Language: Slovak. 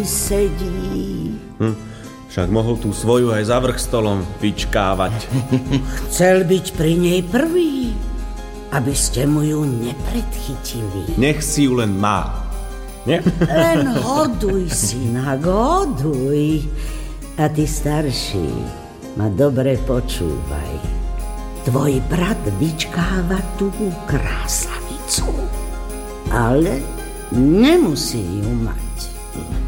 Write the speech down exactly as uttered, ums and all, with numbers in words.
sedí. Hm, však mohol tú svoju aj za vrch stolom vyčkávať. Chcel byť pri nej prvý, aby ste mu ju nepredchytili. Nech si ju len má. Nie? Len hoduj, synak, hoduj. A ty starší, ma dobre počúvaj. Tvoj brat vyčkáva tú krásavicu, ale nemusí ju mať.